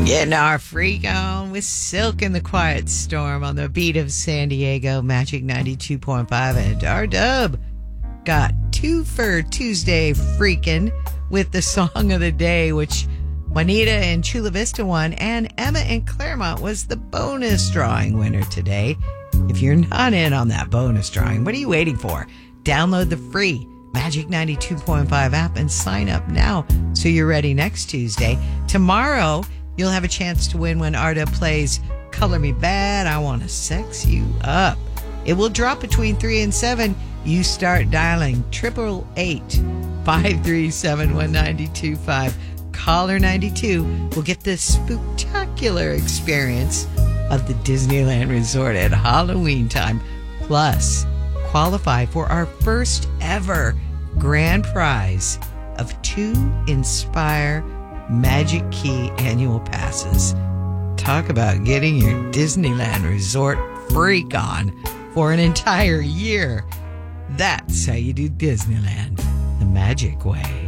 Getting our freak on with Silk and the Quiet Storm on the beat of San Diego, Magic 92.5, and R-Dub got two for Tuesday freaking with the song of the day, which Juanita in Chula Vista won, and Emma in Claremont was the bonus drawing winner today. If you're not in on that bonus drawing, what are you waiting for? Download the free Magic 92.5 app and sign up now so you're ready next Tuesday. Tomorrow, you'll have a chance to win when Arda plays Color Me Bad, I Want to Sex You Up. It will drop between 3 and 7. You start dialing 888-537-1925. Caller 92 will get the spectacular experience of the Disneyland Resort at Halloween time. Plus, qualify for our first ever grand prize of 2 Inspire Magic Key annual passes. Talk about getting your Disneyland Resort freak on for an entire year. That's how you do Disneyland the magic way.